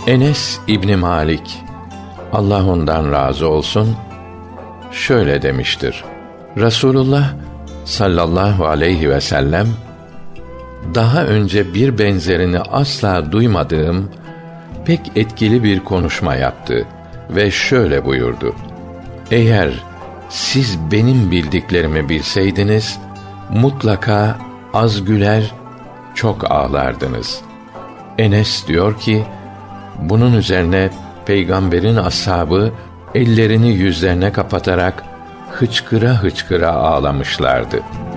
Enes İbni Malik, Allah ondan razı olsun, şöyle demiştir: Resulullah sallallahu aleyhi ve sellem, daha önce bir benzerini asla duymadığım pek etkili bir konuşma yaptı ve şöyle buyurdu: Eğer siz benim bildiklerimi bilseydiniz, mutlaka az güler, çok ağlardınız. Enes diyor ki, bunun üzerine Peygamberin ashabı ellerini yüzlerine kapatarak hıçkıra hıçkıra ağlamışlardı.